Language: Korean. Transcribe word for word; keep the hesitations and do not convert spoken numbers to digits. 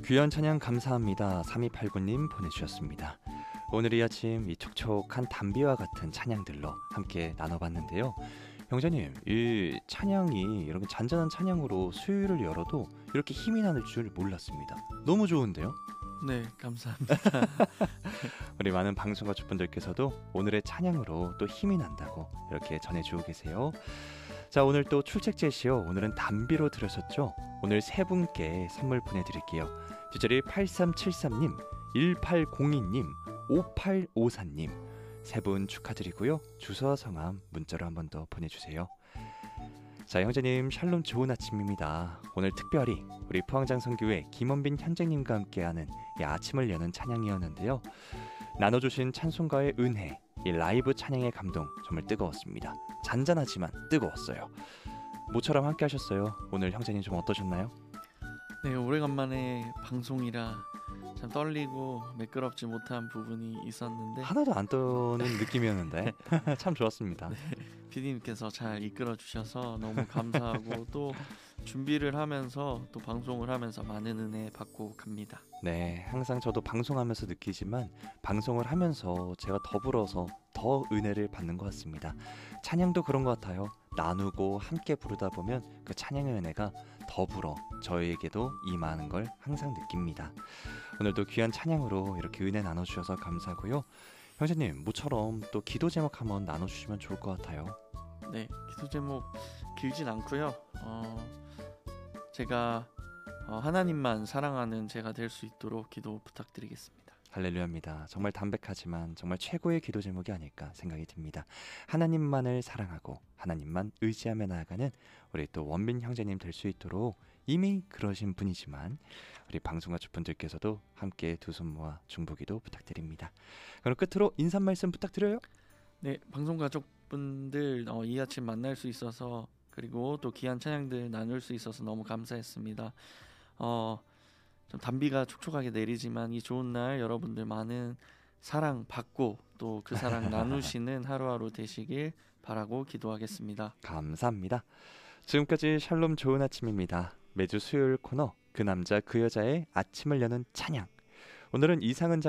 귀한 찬양 감사합니다. 삼이팔구 님 보내주셨습니다. 오늘 이 아침 이 촉촉한 담비와 같은 찬양들로 함께 나눠봤는데요. 형제님, 이 찬양이 이렇게 잔잔한 찬양으로 수요일을 열어도 이렇게 힘이 나는 줄 몰랐습니다. 너무 좋은데요? 네, 감사합니다. 우리 많은 방송가족분들께서도 오늘의 찬양으로 또 힘이 난다고 이렇게 전해주고 계세요. 자, 오늘 또 출첵 제시요. 오늘은 담비로 들으셨죠? 오늘 세 분께 선물 보내드릴게요. 뒷자리 팔삼칠삼 님, 일팔공이 님, 오팔오사 님 세 분 축하드리고요. 주소와 성함 문자로 한 번 더 보내주세요. 자, 형제님 샬롬 좋은 아침입니다. 오늘 특별히 우리 포항장성교회 김원빈 현재님과 함께하는 이 아침을 여는 찬양이었는데요. 나눠주신 찬송가의 은혜, 이 라이브 찬양의 감동 정말 뜨거웠습니다. 잔잔하지만 뜨거웠어요. 모처럼 함께 하셨어요. 오늘 형제님 좀 어떠셨나요? 네, 오래간만에 방송이라 참 떨리고 매끄럽지 못한 부분이 있었는데 하나도 안 떠는 느낌이었는데 참 좋았습니다. 네, 피디님께서 잘 이끌어 주셔서 너무 감사하고 또 준비를 하면서 또 방송을 하면서 많은 은혜 받고 갑니다. 네, 항상 저도 방송하면서 느끼지만 방송을 하면서 제가 더불어서 더 은혜를 받는 것 같습니다. 찬양도 그런 것 같아요. 나누고 함께 부르다 보면 그 찬양의 은혜가 더불어 저희에게도 임하는 걸 항상 느낍니다. 오늘도 귀한 찬양으로 이렇게 은혜 나눠주셔서 감사하고요. 형제님, 모처럼 또 기도 제목 한번 나눠주시면 좋을 것 같아요. 네, 기도 제목 길진 않고요. 어, 제가 어, 하나님만 사랑하는 제가 될 수 있도록 기도 부탁드리겠습니다. 할렐루야입니다. 정말 담백하지만 정말 최고의 기도 제목이 아닐까 생각이 듭니다. 하나님만을 사랑하고 하나님만 의지하며 나아가는 우리 또 원빈 형제님 될 수 있도록 이미 그러신 분이지만 우리 방송가족분들께서도 함께 두 손 모아 중보기도 부탁드립니다. 그럼 끝으로 인사 말씀 부탁드려요. 네, 방송가족분들 어, 이 아침 만날 수 있어서 그리고 또 귀한 찬양들 나눌 수 있어서 너무 감사했습니다. 어, 좀 단비가 촉촉하게 내리지만 이 좋은 날 여러분들 많은 사랑 받고 또 그 사랑 나누시는 하루하루 되시길 바라고 기도하겠습니다. 감사합니다. 지금까지 샬롬 좋은 아침입니다. 매주 수요일 코너 그 남자 그 여자의 아침을 여는 찬양. 오늘은 이상은